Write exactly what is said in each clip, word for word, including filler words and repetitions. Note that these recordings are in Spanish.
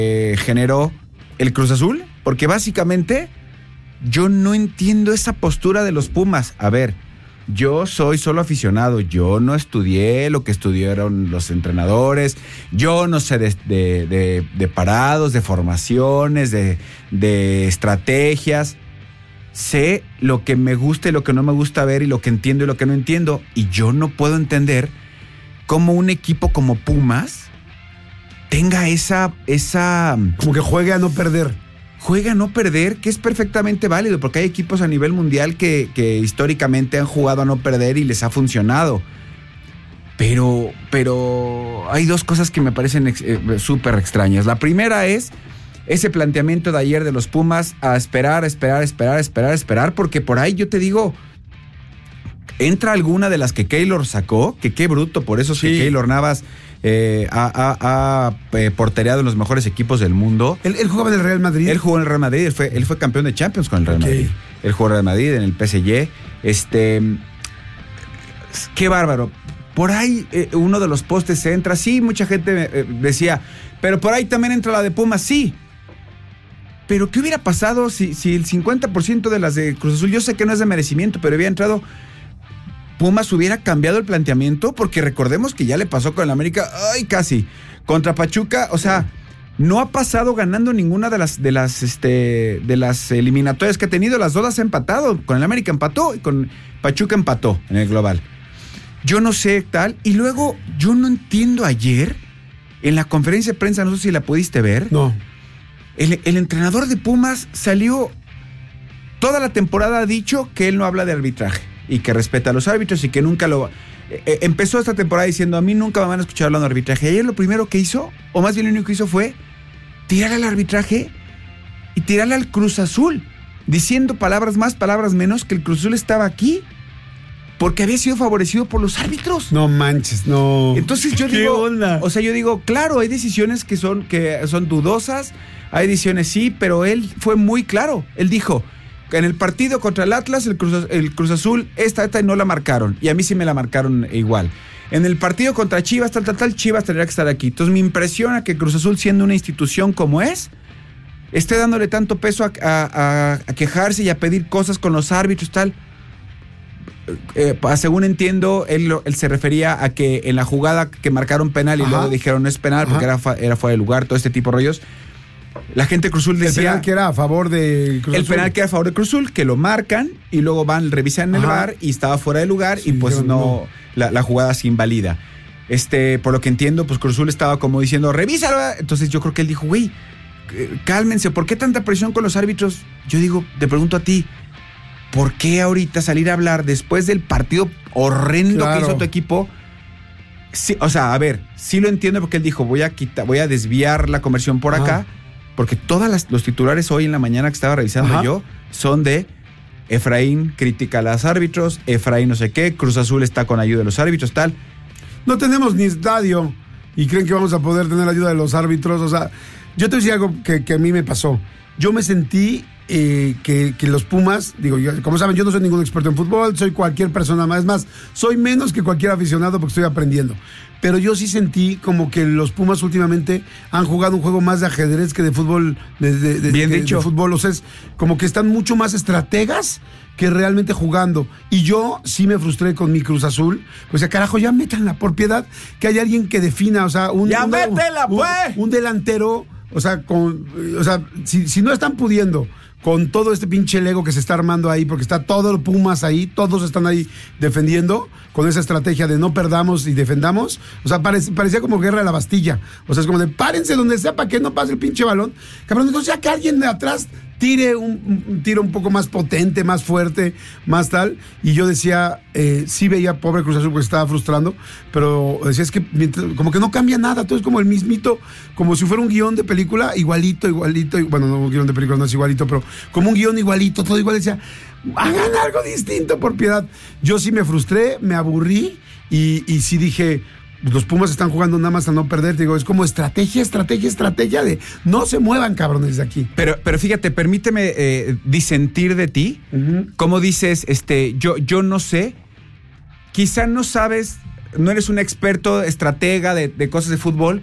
eh, generó el Cruz Azul, porque básicamente yo no entiendo esa postura de los Pumas. A ver, yo soy solo aficionado, yo no estudié lo que estudiaron los entrenadores, yo no sé de, de, de, de parados, de formaciones, de, de estrategias. Sé lo que me gusta y lo que no me gusta ver y lo que entiendo y lo que no entiendo. Y yo no puedo entender cómo un equipo como Pumas tenga esa... esa como que juegue a no perder. Juega a no perder, que es perfectamente válido, porque hay equipos a nivel mundial que, que históricamente han jugado a no perder y les ha funcionado. Pero, pero hay dos cosas que me parecen ex, eh, súper extrañas. La primera es ese planteamiento de ayer de los Pumas a esperar, esperar, esperar, esperar, esperar, porque por ahí yo te digo, entra alguna de las que Keylor sacó, que qué bruto, por eso sí. que Keylor Navas eh, ha, ha, ha eh, portereado en los mejores equipos del mundo. ¿Él, él jugaba en el Real Madrid? Él jugó en el Real Madrid, él fue, él fue campeón de Champions con el Real okay. Madrid. Él jugó en el Real Madrid, en el P S G. Este, qué bárbaro. Por ahí eh, uno de los postes entra, sí, mucha gente eh, decía, pero por ahí también entra la de Pumas, sí. Pero ¿qué hubiera pasado si, si el cincuenta por ciento de las de Cruz Azul, yo sé que no es de merecimiento, pero había entrado, Pumas hubiera cambiado el planteamiento? Porque recordemos que ya le pasó con el América, ay, casi, contra Pachuca, o sea, no ha pasado ganando ninguna de las, de las, este, de las eliminatorias que ha tenido, las dos las ha empatado, con el América empató y con Pachuca empató en el global. Yo no sé tal, y luego yo no entiendo ayer, en la conferencia de prensa, no sé si la pudiste ver. No. El, el entrenador de Pumas salió, toda la temporada ha dicho que él no habla de arbitraje y que respeta a los árbitros y que nunca lo... Eh, empezó esta temporada diciendo, a mí nunca me van a escuchar hablando de arbitraje. Ayer lo primero que hizo, o más bien lo único que hizo fue tirar al arbitraje y tirarle al Cruz Azul, diciendo palabras más, palabras menos, que el Cruz Azul estaba aquí porque había sido favorecido por los árbitros. No manches, no. Entonces yo digo, ¿qué onda? O sea, yo digo, claro, hay decisiones que son, que son dudosas, hay decisiones sí, pero él fue muy claro. Él dijo que en el partido contra el Atlas, el Cruz, el Cruz Azul, esta, esta y no la marcaron. Y a mí sí me la marcaron igual. En el partido contra Chivas, tal, tal, tal, Chivas tendría que estar aquí. Entonces me impresiona que Cruz Azul, siendo una institución como es, esté dándole tanto peso a, a, a quejarse y a pedir cosas con los árbitros, tal. Eh, según entiendo, él, él se refería a que en la jugada que marcaron penal y Ajá. luego dijeron no es penal porque era, era fuera de lugar, todo este tipo de rollos. La gente de Cruz Azul decía... El penal que era a favor de Cruz Azul. El penal que era a favor de Cruz Azul, que lo marcan y luego van, revisan en el Ajá. V A R y estaba fuera de lugar sí, y pues no, no. La, la jugada se invalida. Este, por lo que entiendo, pues Cruz Azul estaba como diciendo, revísalo. Entonces yo creo que él dijo, güey, cálmense, ¿por qué tanta presión con los árbitros? Yo digo, te pregunto a ti, ¿por qué ahorita salir a hablar después del partido horrendo claro. que hizo tu equipo? Sí, o sea, a ver, sí lo entiendo porque él dijo, voy a quitar, voy a desviar la conversión por Ajá. acá, porque todos los titulares hoy en la mañana que estaba revisando Ajá. yo son de Efraín critica a los árbitros, Efraín no sé qué, Cruz Azul está con ayuda de los árbitros, tal. No tenemos ni estadio y creen que vamos a poder tener ayuda de los árbitros. O sea, yo te decía algo que, que a mí me pasó. Yo me sentí eh, que, que los Pumas, digo, yo, como saben, yo no soy ningún experto en fútbol, soy cualquier persona más, más, soy menos que cualquier aficionado porque estoy aprendiendo. Pero yo sí sentí como que los Pumas últimamente han jugado un juego más de ajedrez que de fútbol. De, de, de, Bien de, dicho. De fútbol, o sea, es como que están mucho más estrategas que realmente jugando. Y yo sí me frustré con mi Cruz Azul. Pues, carajo, ya métanla por piedad, que haya alguien que defina, o sea, un... ¡Ya un, métela, un, pues! Un, un delantero, o sea, con, o sea, si, si no están pudiendo con todo este pinche Lego que se está armando ahí, porque está todo el Pumas ahí, todos están ahí defendiendo, con esa estrategia de no perdamos y defendamos, o sea, parec- parecía como guerra de la Bastilla, o sea, es como de párense donde sea para que no pase el pinche balón, cabrón, entonces ya que alguien de atrás tire un, un tiro un poco más potente, más fuerte, más tal, y yo decía, eh, sí veía pobre Cruz Azul porque estaba frustrando, pero decía, es que mientras, como que no cambia nada, todo es como el mismito, como si fuera un guión de película, igualito, igualito, bueno, no, un guión de película no es igualito, pero como un guión igualito, todo igual, decía, hagan algo distinto por piedad. Yo sí me frustré, me aburrí, y, y sí dije, los Pumas están jugando nada más a no perder, te digo, es como estrategia, estrategia, estrategia de no se muevan, cabrones, de aquí. Pero, pero fíjate, permíteme eh, disentir de ti. Uh-huh. Como dices, este, yo, yo no sé, quizá no sabes, no eres un experto estratega de, de cosas de fútbol,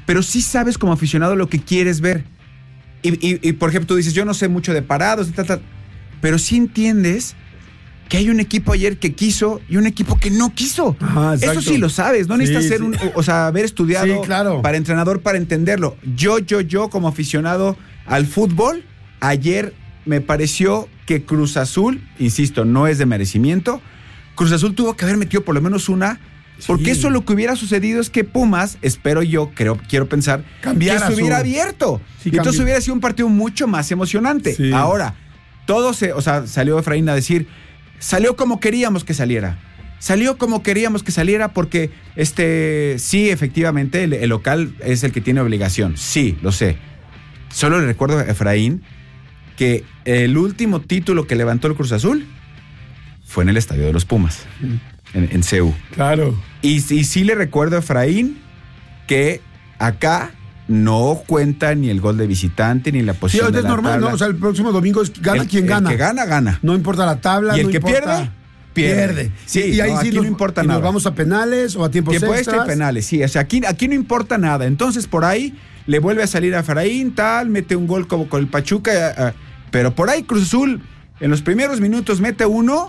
pero sí sabes como aficionado lo que quieres ver. Y, y, y por ejemplo, tú dices, yo no sé mucho de parados, ta, ta, pero sí entiendes que hay un equipo ayer que quiso y un equipo que no quiso. Ajá, eso sí lo sabes, no sí, necesitas ser sí. un, o sea, haber estudiado sí, claro. para entrenador para entenderlo. Yo, yo, yo como aficionado al fútbol, ayer me pareció que Cruz Azul, insisto, no es de merecimiento, Cruz Azul tuvo que haber metido por lo menos una, porque sí. Eso lo que hubiera sucedido es que Pumas, espero yo, creo, quiero pensar, Cambiara que se hubiera su... abierto. Sí, y entonces cambió. hubiera sido un partido mucho más emocionante. Sí. Ahora, todo se, o sea, salió Efraín a decir, salió como queríamos que saliera. Salió como queríamos que saliera porque, este, sí, efectivamente, el, el local es el que tiene obligación. Sí, lo sé. Solo le recuerdo a Efraín que el último título que levantó el Cruz Azul fue en el estadio de los Pumas, en, en C U. Claro. Y, y sí le recuerdo a Efraín que acá no cuenta ni el gol de visitante ni la posición. Sí, de es la normal, tabla. ¿no? O sea, el próximo domingo es gana el, quien el gana. El que gana, gana. No importa la tabla, y el no que importa, pierde, pierde. pierde. Sí, y ahí no, sí aquí nos, no importa y nada. Nos vamos a penales o a tiempos Tiempo extras. extra y penales, sí. O sea, aquí, aquí no importa nada. Entonces, por ahí le vuelve a salir a Efraín, tal, mete un gol como con el Pachuca. Pero por ahí Cruz Azul, en los primeros minutos, mete uno.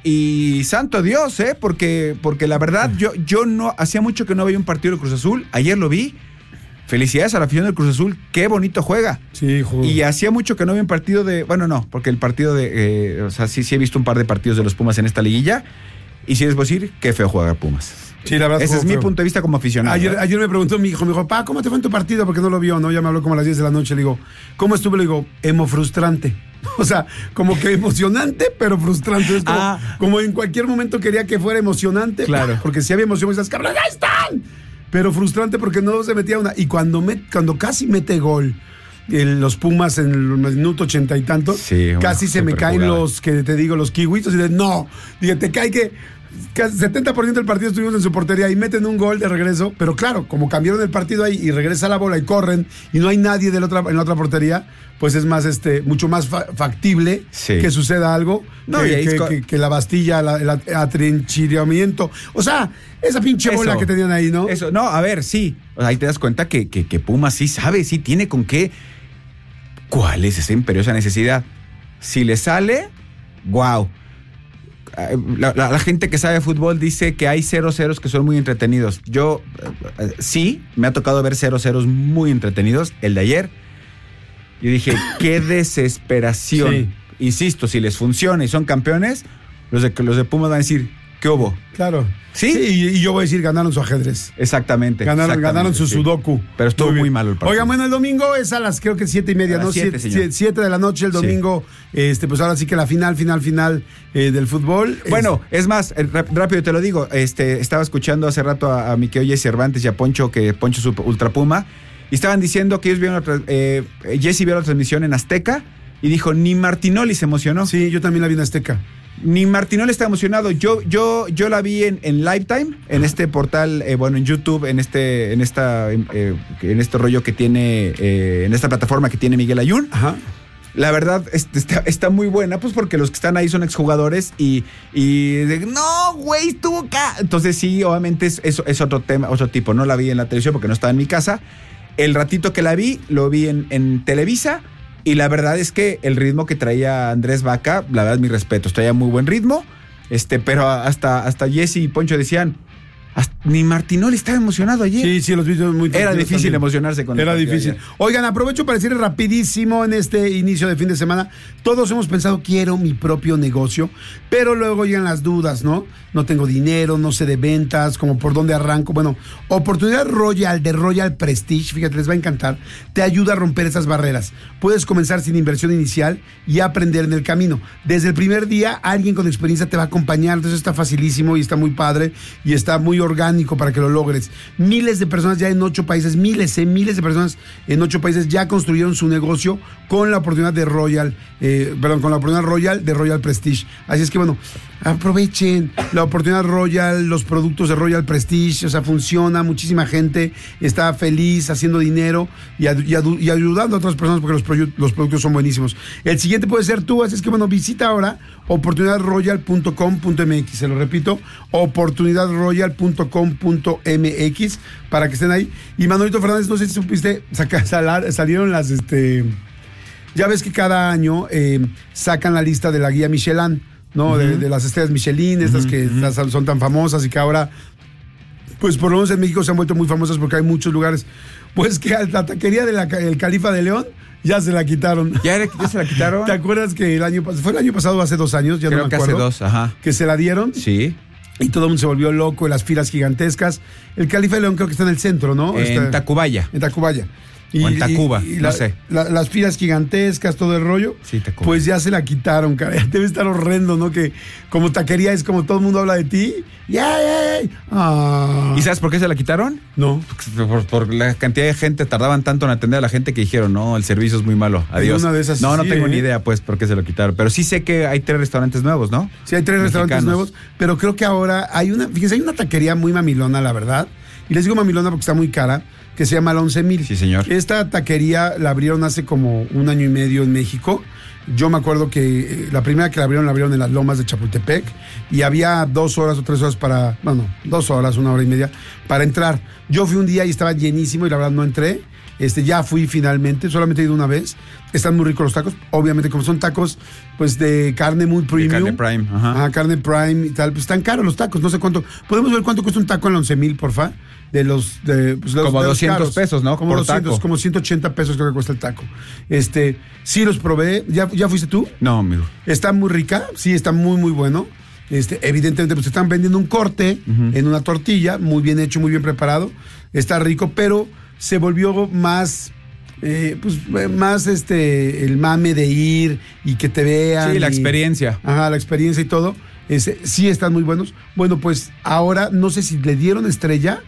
Y santo Dios, ¿eh? Porque, porque la verdad, yo, yo no, hacía mucho que no veía un partido de Cruz Azul. Ayer lo vi. Felicidades a la afición del Cruz Azul. Qué bonito juega. Sí, joder. Y hacía mucho que no veía un partido de... Bueno, no, porque el partido de... Eh, o sea, sí, sí he visto un par de partidos de los Pumas en esta liguilla. Y sí les voy a decir, qué feo jugar Pumas. Sí, la verdad. Ese es feo. mi punto de vista como aficionado. Ayer, ¿eh? ayer me preguntó mi hijo, me dijo, pa, ¿cómo te fue en tu partido? Porque no lo vio, ¿no? Ya me habló como a las diez de la noche. Le digo, ¿cómo estuve? Le digo, emo frustrante. O sea, como que emocionante, pero frustrante. Es como, ah. como en cualquier momento quería que fuera emocionante. Claro. Porque si había emoción, esas cabras, ¡ahí están! Pero frustrante porque no se metía una. Y cuando, me, cuando casi mete gol el, los Pumas en el minuto ochenta y tantos, sí, casi se me caen jugada. los, que te digo, los kiwitos. Y de, no, dije, te cae que... Casi setenta por ciento del partido estuvimos en su portería y meten un gol de regreso, pero claro, como cambiaron el partido ahí y regresa la bola y corren y no hay nadie de la otra, en la otra portería, pues es más este mucho más fa- factible sí. que suceda algo no, que, que, que, que, que la Bastilla, la, el atrinchiramiento. O sea, esa pinche eso, bola que tenían ahí, ¿no? Eso, no, a ver, sí. O sea, ahí te das cuenta que, que, que Pumas sí sabe, sí tiene con qué. ¿Cuál es esa imperiosa necesidad? Si le sale, wow. La, la, la gente que sabe fútbol dice que hay cero ceros que son muy entretenidos. Yo eh, sí, me ha tocado ver cero ceros muy entretenidos. El de ayer, yo dije, qué desesperación. Sí. Insisto, si les funciona y son campeones, los de, los de Pumas van a decir, ¿qué hubo? Claro. ¿Sí? sí y, y yo voy a decir, ganaron su ajedrez. Exactamente. Ganaron, exactamente, ganaron su sí. sudoku. Pero estuvo muy, muy malo el partido. Oigan, bueno, el domingo es a las, creo que siete y media, ¿no? Siete, siete, siete de la noche el domingo. Sí. Este, pues ahora sí que la final, final, final eh, del fútbol. Bueno, es, es más, rápido te lo digo. Este, estaba escuchando hace rato a, a mi querido Jesse Cervantes y a Poncho, que Poncho es Ultra Puma, y estaban diciendo que ellos vieron, la, eh, Jesse vio la transmisión en Azteca y dijo, ni Martinoli se emocionó. Sí, yo también la vi en Azteca. Ni Martinoli está emocionado. Yo, yo, yo la vi en, en Lifetime, en este portal, eh, bueno, en YouTube, en este, en esta, eh, en este rollo que tiene, eh, en esta plataforma que tiene Miguel Ayun. Ajá. La verdad este, está, está muy buena, pues porque los que están ahí son exjugadores y, y de, no, güey, estuvo acá. Entonces sí, obviamente es, es, es otro tema, otro tipo. No la vi en la televisión porque no estaba en mi casa. El ratito que la vi, lo vi en, en Televisa. Y la verdad es que el ritmo que traía Andrés Vaca, la verdad, mis respetos, traía muy buen ritmo, este, pero hasta, hasta Jesse y Poncho decían, hasta, ni Martinoli estaba emocionado ayer. Sí, sí, los vídeos muy Era difícil también. emocionarse con Era difícil. Ayer. Oigan, aprovecho para decirles rapidísimo en este inicio de fin de semana, todos hemos pensado, quiero mi propio negocio, pero luego llegan las dudas, ¿no? No tengo dinero, no sé de ventas, como por dónde arranco. Bueno, Oportunidad Royal de Royal Prestige, fíjate, les va a encantar, te ayuda a romper esas barreras. Puedes comenzar sin inversión inicial y aprender en el camino. Desde el primer día, alguien con experiencia te va a acompañar, entonces está facilísimo y está muy padre y está muy orgánico para que lo logres. Miles de personas ya en ocho países, miles, eh, miles de personas en ocho países ya construyeron su negocio con la oportunidad de Royal, eh, perdón, con la oportunidad Royal de Royal Prestige. Así es que bueno, aprovechen la oportunidad Royal, los productos de Royal Prestige, o sea, funciona, muchísima gente está feliz haciendo dinero y, ad, y, ad, y ayudando a otras personas porque los, produ- los productos son buenísimos. El siguiente puede ser tú, así es que bueno, visita ahora oportunidad royal punto com punto m x, se lo repito, oportunidad royal punto com punto m x para que estén ahí. Y Manolito Fernández, no sé si supiste, saca, salar, salieron las, este, ya ves que cada año eh, sacan la lista de la guía Michelin, ¿no? Uh-huh. De, de las estrellas Michelin, estas uh-huh, que uh-huh. son tan famosas y que ahora, pues por lo menos en México se han vuelto muy famosas porque hay muchos lugares. Pues que la taquería del Califa de León ya se la quitaron. ¿Ya, era, ya se la quitaron? ¿Te acuerdas que el año pasado, fue el año pasado, hace dos años? Ya Creo no me que acuerdo. hace dos, ajá. Que se la dieron. Sí. Y todo el mundo se volvió loco, las filas gigantescas. El Califa de León creo que está en el centro, ¿no? En está, Tacubaya. En Tacubaya. Y, o en Tacuba, y, y la, no sé. La, las filas gigantescas, todo el rollo. Sí, Tacuba. Pues ya se la quitaron, cara. Debe estar horrendo, ¿no? Que como taquería es como todo el mundo habla de ti. ¡Ya, ya, ya! Ah. ¿Y sabes por qué se la quitaron? No. Por, por la cantidad de gente, tardaban tanto en atender a la gente que dijeron, no, el servicio es muy malo, adiós. Una de esas, no, no sí, tengo ¿eh? ni idea, pues, por qué se lo quitaron. Pero sí sé que hay tres restaurantes nuevos, ¿no? Sí, hay tres Mexicanos. restaurantes nuevos, pero creo que ahora hay una, fíjense, hay una taquería muy mamilona, la verdad. Y les digo mamilona porque está muy cara, que se llama la once mil. Sí, señor. Esta taquería la abrieron hace como un año y medio en México. Yo me acuerdo que la primera que la abrieron, la abrieron en las lomas de Chapultepec y había dos horas o tres horas para, bueno, dos horas, una hora y media para entrar. Yo fui un día y estaba llenísimo y la verdad no entré. Este, ya fui finalmente, solamente he ido una vez. Están muy ricos los tacos. Obviamente, como son tacos, pues de carne muy premium. De carne prime, ajá. Ajá, carne prime y tal. Pues están caros los tacos, no sé cuánto. ¿Podemos ver cuánto cuesta un taco en la once mil, porfa? De los, de, pues, los como de los doscientos caros. pesos, ¿no? Como por doscientos, taco. como ciento ochenta pesos creo que cuesta el taco. Este, sí los probé. ¿Ya, ya fuiste tú? No, amigo. Está muy rica, sí, está muy, muy bueno. Este, evidentemente, pues están vendiendo un corte uh-huh. en una tortilla, muy bien hecho, muy bien preparado. Está rico, pero se volvió más, eh, pues, más este, el mame de ir y que te vean. Sí, la y, experiencia. Ajá, la experiencia y todo. Este, sí están muy buenos. Bueno, pues ahora no sé si le dieron estrella.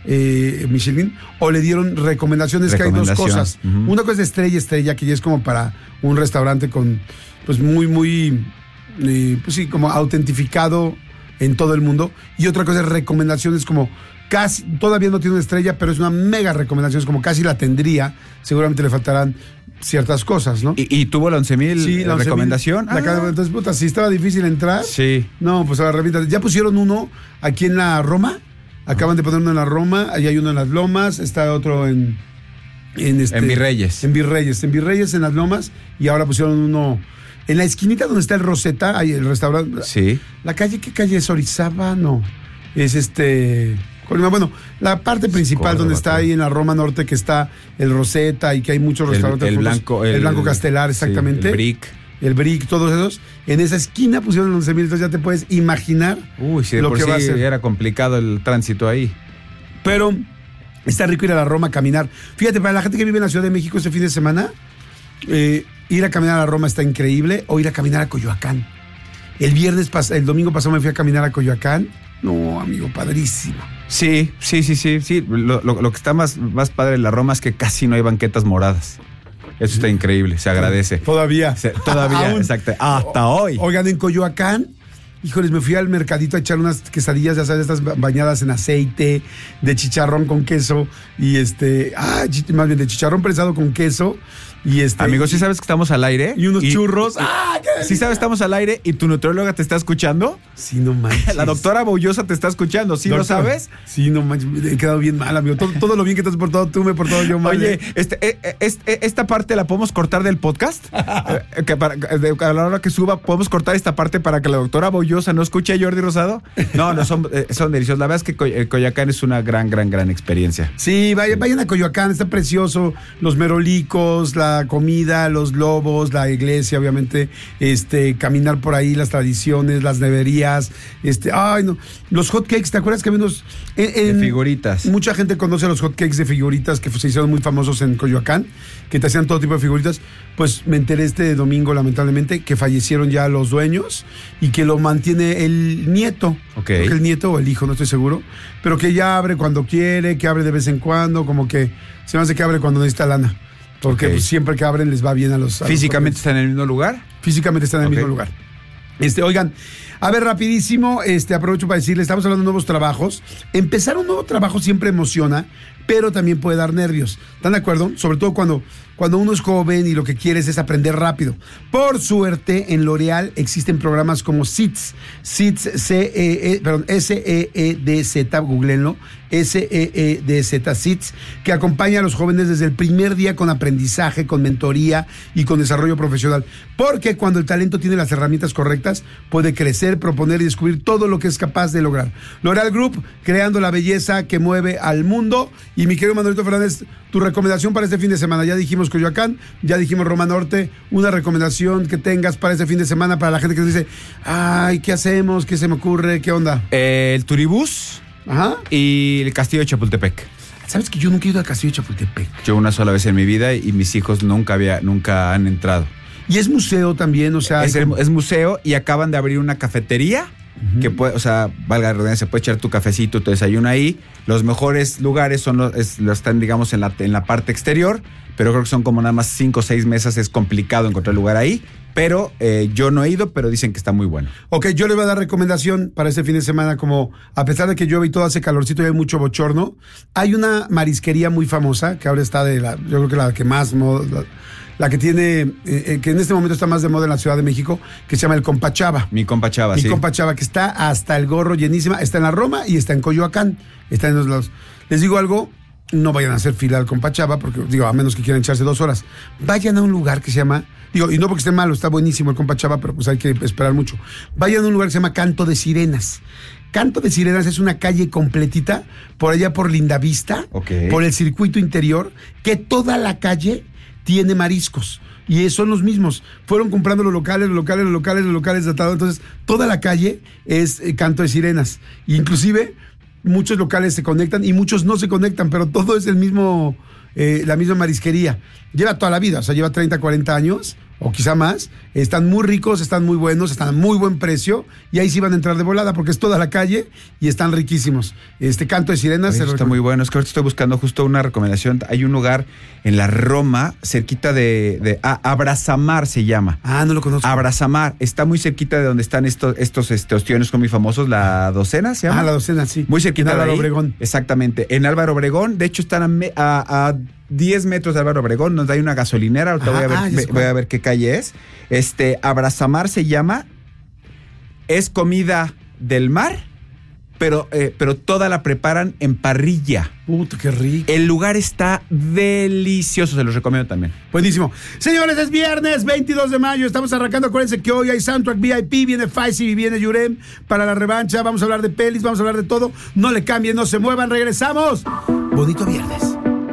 Eh, Michelin, o le dieron recomendaciones, que hay dos cosas. Uh-huh. Una cosa es estrella, estrella, que ya es como para un restaurante con, pues muy, muy, eh, pues sí, como autentificado en todo el mundo. Y otra cosa es recomendaciones como casi, todavía no tiene una estrella, pero es una mega recomendación, es como casi la tendría. Seguramente le faltarán ciertas cosas, ¿no? ¿Y, y tuvo la once mil sí, la recomendación? once mil, ah. la, entonces, puta, si estaba difícil entrar. Sí. No, pues a la revista. Ya pusieron uno aquí en la Roma. Acaban de poner uno en la Roma, ahí hay uno en las Lomas, está otro en... En, este, en Virreyes. En Virreyes, en Virreyes, en las Lomas, y ahora pusieron uno... En la esquinita donde está el Rosetta, hay el restaurante... Sí. ¿La calle qué calle es? ¿Orizaba? No. Es este... Bueno, la parte principal Córdoba, donde está ahí en la Roma Norte, que está el Rosetta y que hay muchos restaurantes. El, el blanco... El, el Blanco Castelar, exactamente. Sí, el Brick. El Brick, todos esos. En esa esquina pusieron once mil, entonces ya te puedes imaginar. Uy, sí, de lo por que sí va a ser. Era complicado el tránsito ahí. Pero está rico ir a la Roma a caminar. Fíjate, para la gente que vive en la Ciudad de México este fin de semana, eh, ir a caminar a la Roma está increíble, o ir a caminar a Coyoacán. El viernes, pas- el domingo pasado me fui a caminar a Coyoacán. No, amigo, padrísimo. Sí, sí, sí, sí, sí. Lo, lo, lo que está más, más padre de la Roma es que casi no hay banquetas moradas. Eso está increíble, se agradece. Todavía. Se, todavía, Aún, exacto. Hasta hoy. Oigan, en Coyoacán, híjoles, me fui al mercadito a echar unas quesadillas, ya sabes, estas bañadas en aceite, de chicharrón con queso, y este, ah, más bien de chicharrón prensado con queso. Y este, Amigos, ¿sí sabes que estamos al aire? Y unos y, churros. Y, ¡Ah, qué ¿Sí sabes que estamos al aire y tu nutrióloga te está escuchando? Sí, no manches. La doctora Boullosa te está escuchando, ¿sí Doctor, lo sabes? Sí, no manches, me he quedado bien mal, amigo. Todo, todo lo bien que te has portado tú, me he portado yo mal. Oye, este, este, esta parte la podemos cortar del podcast. eh, que para, de, a la hora que suba, ¿podemos cortar esta parte para que la doctora Boullosa no escuche a Jordi Rosado? No, no, son, eh, son deliciosos. La verdad es que Coy- Coyoacán es una gran, gran, gran experiencia. Sí, vayan, vayan a Coyoacán, está precioso. Los merolicos, la comida, los lobos, la iglesia, obviamente, este, caminar por ahí, las tradiciones, las neverías, este, ay no, los hot cakes, ¿te acuerdas que había unos en, en, de figuritas? Mucha gente conoce los hot cakes de figuritas que se hicieron muy famosos en Coyoacán, que te hacían todo tipo de figuritas. Pues me enteré este domingo, lamentablemente, que fallecieron ya los dueños y que lo mantiene el nieto. Okay. Creo que el nieto o el hijo, no estoy seguro, pero que ya abre cuando quiere, que abre de vez en cuando, como que se me hace que abre cuando necesita lana. Porque okay. pues, siempre que abren les va bien a los... A ¿Físicamente los están en el mismo lugar? Físicamente están en okay. el mismo lugar. Este, oigan, a ver, rapidísimo, este, aprovecho para decirles, estamos hablando de nuevos trabajos. Empezar un nuevo trabajo siempre emociona, pero también puede dar nervios. ¿Están de acuerdo? Sobre todo cuando, cuando uno es joven y lo que quieres es aprender rápido. Por suerte, en L'Oréal existen programas como SEEDZ. SEEDZ, C E E, perdón, S E E D Z, googleenlo. S E E D Z, SEEDZ, que acompaña a los jóvenes desde el primer día con aprendizaje, con mentoría y con desarrollo profesional. Porque cuando el talento tiene las herramientas correctas, puede crecer, proponer y descubrir todo lo que es capaz de lograr. L'Oréal Group, creando la belleza que mueve al mundo. Y mi querido Manuelito Fernández, tu recomendación para este fin de semana. Ya dijimos Coyoacán, ya dijimos Roma Norte. Una recomendación que tengas para este fin de semana para la gente que nos dice, ay, ¿qué hacemos? ¿Qué se me ocurre? ¿Qué onda? Eh, el Turibús. Ajá. Y el Castillo de Chapultepec. ¿Sabes que yo nunca he ido al Castillo de Chapultepec? Yo una sola vez en mi vida y mis hijos nunca había, nunca han entrado. Y es museo también, o sea... Es, como... es museo y acaban de abrir una cafetería uh-huh. que puede, o sea, valga la redundancia, se puede echar tu cafecito, tu desayuno ahí. Los mejores lugares son los, es, los están, digamos, en la, en la parte exterior, pero creo que son como nada más cinco o seis mesas, es complicado encontrar lugar ahí. Pero eh, yo no he ido, pero dicen que está muy bueno. Ok, yo les voy a dar recomendación para este fin de semana, como a pesar de que llueve y todo hace calorcito y hay mucho bochorno, hay una marisquería muy famosa, que ahora está de la, yo creo que la que más, la, la que tiene, eh, que en este momento está más de moda en la Ciudad de México, que se llama el Compa Chava. Mi Compa Chava, Mi sí. Mi Compa Chava, que está hasta el gorro llenísima, está en la Roma y está en Coyoacán, está en los lados. Les digo algo, no vayan a hacer fila al Compa Chava, porque digo, a menos que quieran echarse dos horas. Vayan a un lugar que se llama... Digo, y no porque esté malo, está buenísimo el Compa Chava, pero pues hay que esperar mucho. Vayan a un lugar que se llama Canto de Sirenas. Canto de Sirenas es una calle completita, por allá por Lindavista, okay. por el circuito interior, que toda la calle tiene mariscos. Y son los mismos. Fueron comprando los locales, los locales, los locales, los locales de atado. Entonces, toda la calle es eh, Canto de Sirenas. E inclusive, muchos locales se conectan y muchos no se conectan, pero todo es el mismo... Eh, la misma marisquería. Lleva toda la vida, o sea, lleva treinta, cuarenta años, o quizá más. Están muy ricos, están muy buenos, están a muy buen precio, y ahí sí van a entrar de volada, porque es toda la calle y están riquísimos. Este Canto de Sirenas... Oye, está muy bueno, es que ahorita estoy buscando justo una recomendación. Hay un lugar en la Roma, cerquita de... de ah, Abrasamar se llama. Ah, no lo conozco. Abrasamar, está muy cerquita de donde están estos, estos este, ostiones muy famosos, la Docena se llama. Ah, la Docena, sí. Muy cerquita en Álvaro de ahí. Obregón. Exactamente, en Álvaro Obregón, de hecho están a, me, a, a diez metros de Álvaro Obregón, donde hay una gasolinera, ahorita voy a ver, ah, ve, voy a ver qué calle es. Este, Abrasamar se llama, es comida del mar, pero, eh, pero toda la preparan en parrilla. Puta, qué rico. El lugar está delicioso, se los recomiendo también. Buenísimo. Señores, es viernes veintidós de mayo, estamos arrancando. Acuérdense que hoy hay Soundtrack V I P, viene Faisy y viene Yurem para la revancha. Vamos a hablar de pelis, vamos a hablar de todo. No le cambien, no se muevan, regresamos. Bonito viernes.